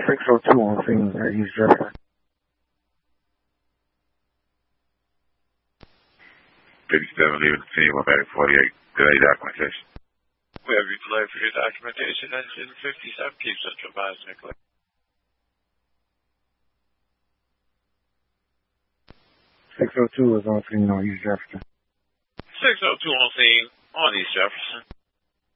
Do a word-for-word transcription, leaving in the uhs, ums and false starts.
six oh two on scene at East Jefferson. fifty-seven leaving the scene, one back forty-eight. Delay documentation. We have you delayed for your documentation. Engine fifty-seven keeps central advised, Nicholas. six oh two is on scene on East Jefferson. six oh two on scene on East Jefferson.